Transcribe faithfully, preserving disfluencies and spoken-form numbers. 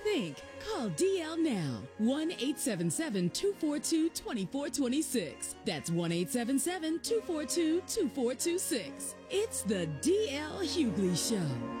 think? Call D L now. one eight seven seven, two four two, two four two six. That's one eight seven seven, two four two, two four two six. It's the D L Hughley Show.